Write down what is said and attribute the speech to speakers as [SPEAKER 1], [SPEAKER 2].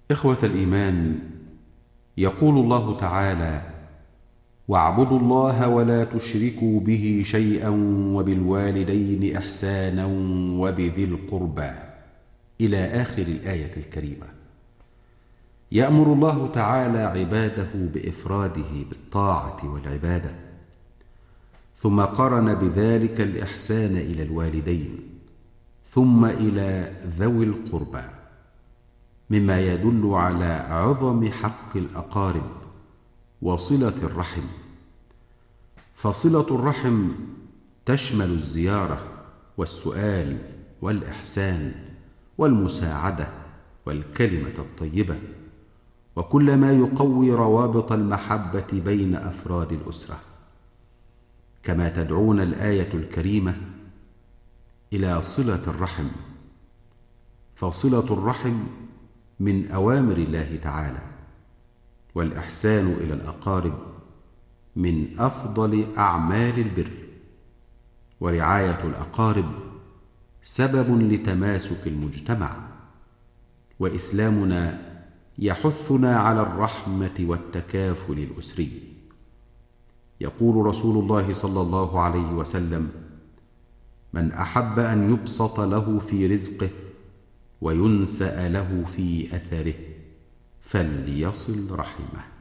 [SPEAKER 1] إخوة الإيمان، يقول الله تعالى: واعبدوا الله ولا تشركوا به شيئا وبالوالدين إحسانا وبذي القربى، إلى آخر الآية الكريمة. يأمر الله تعالى عباده بإفراده بالطاعة والعبادة، ثم قرن بذلك الإحسان إلى الوالدين، ثم إلى ذوي القربى، مما يدل على عظم حق الأقارب وصلة الرحم. فصلة الرحم تشمل الزيارة والسؤال والإحسان والمساعدة والكلمة الطيبة، وكل ما يقوي روابط المحبة بين أفراد الأسرة. كما تدعون الآية الكريمة إلى صلة الرحم، فصلة الرحم من أوامر الله تعالى، والإحسان إلى الأقارب من أفضل أعمال البر، ورعاية الأقارب سبب لتماسك المجتمع. وإسلامنا يحثنا على الرحمة والتكافل الأسري. يقول رسول الله صلى الله عليه وسلم: من أحب أن يبسط له في رزقه وينسأ له في أثره فليصل رحمه.